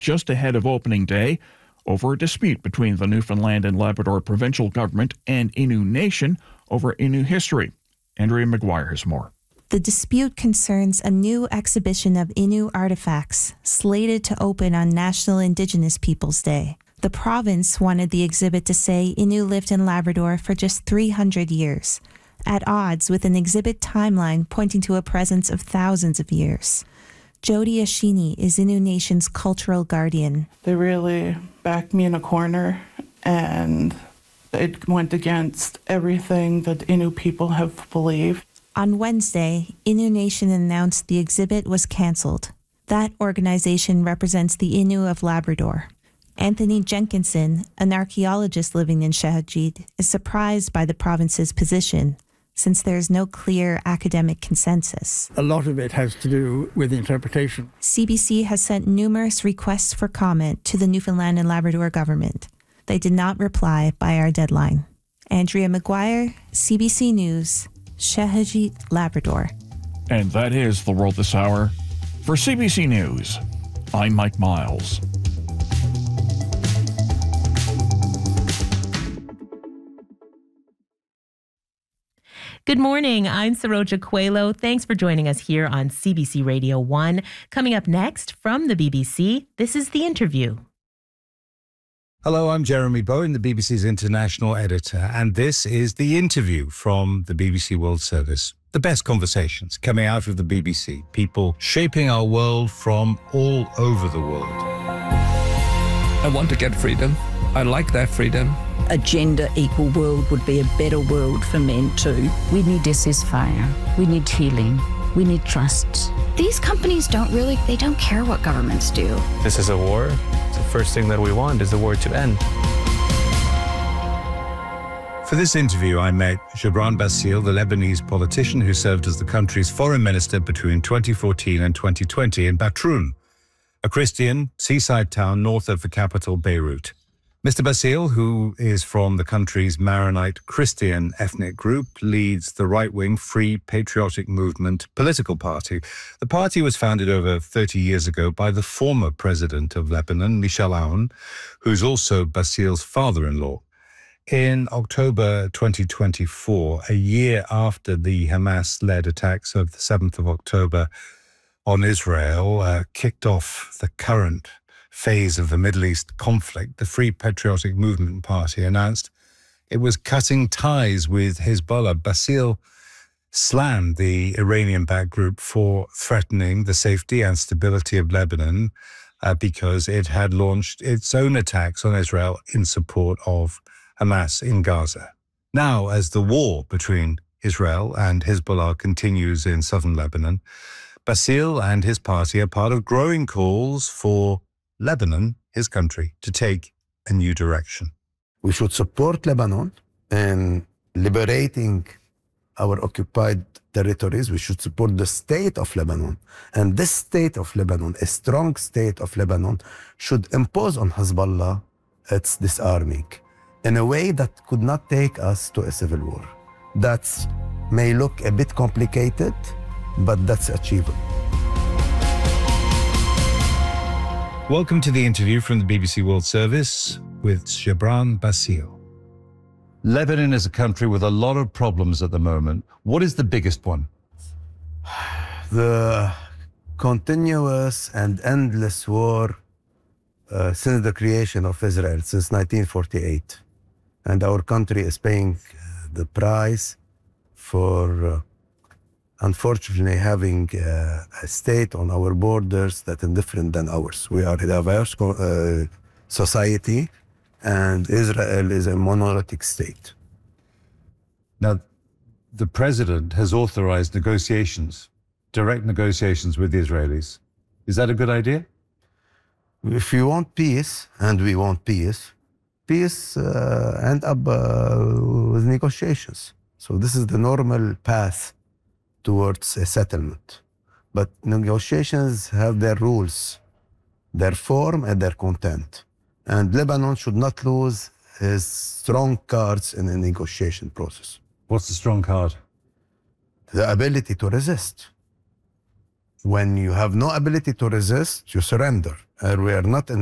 just ahead of opening day over a dispute between the Newfoundland and Labrador provincial government and Innu Nation over Innu history. Andrea McGuire has more. The dispute concerns a new exhibition of Innu artifacts slated to open on National Indigenous Peoples Day. The province wanted the exhibit to say Innu lived in Labrador for just 300 years, at odds with an exhibit timeline pointing to a presence of thousands of years. Jody Ashini is Innu Nation's cultural guardian. They really backed me in a corner, and it went against everything that Innu people have believed. On Wednesday, Innu Nation announced the exhibit was cancelled. That organization represents the Innu of Labrador. Anthony Jenkinson, an archaeologist living in Shahajid, is surprised by the province's position, since there is no clear academic consensus. A lot of it has to do with interpretation. CBC has sent numerous requests for comment to the Newfoundland and Labrador government. They did not reply by our deadline. Andrea McGuire, CBC News, Shahajid, Labrador. And that is The World This Hour. For CBC News, I'm Mike Miles. Good morning. I'm Saroja Coelho. Thanks for joining us here on CBC Radio 1. Coming up next from the BBC, this is The Interview. Hello, I'm Jeremy Bowen, the BBC's international editor, and this is The Interview from the BBC World Service. The best conversations coming out of the BBC, people shaping our world from all over the world. I want to get freedom. I like that freedom. A gender equal world would be a better world for men too. We need a ceasefire. We need healing. We need trust. These companies don't care what governments do. This is a war. The first thing that we want is the war to end. For this interview, I met Gebran Bassil, the Lebanese politician who served as the country's foreign minister between 2014 and 2020 in Batroun, a Christian seaside town north of the capital, Beirut. Mr. Bassil, who is from the country's Maronite Christian ethnic group, leads the right-wing Free Patriotic Movement political party. The party was founded over 30 years ago by the former president of Lebanon, Michel Aoun, who's also Bassil's father-in-law. In October 2024, a year after the Hamas-led attacks of the 7th of October on Israel kicked off the current phase of the Middle East conflict, the Free Patriotic Movement Party announced it was cutting ties with Hezbollah. Bassil slammed the Iranian-backed group for threatening the safety and stability of Lebanon because it had launched its own attacks on Israel in support of Hamas in Gaza. Now, as the war between Israel and Hezbollah continues in southern Lebanon, Bassil and his party are part of growing calls for Lebanon, his country, to take a new direction. We should support Lebanon in liberating our occupied territories. We should support the state of Lebanon. And this state of Lebanon, a strong state of Lebanon, should impose on Hezbollah its disarming in a way that could not take us to a civil war. That may look a bit complicated, but that's achievable. Welcome to The Interview from the BBC World Service with Gebran Bassil. Lebanon is a country with a lot of problems at the moment. What is the biggest one? The continuous and endless war since the creation of Israel, since 1948. And our country is paying the price for unfortunately having a state on our borders that is different than ours. We are a diverse society, and Israel is a monolithic state. Now, the president has authorized negotiations, direct negotiations with the Israelis. Is that a good idea? If you want peace, and we want peace end up with negotiations. So this is the normal path towards a settlement. But negotiations have their rules, their form and their content. And Lebanon should not lose his strong cards in a negotiation process. What's the strong card? The ability to resist. When you have no ability to resist, you surrender. And we are not in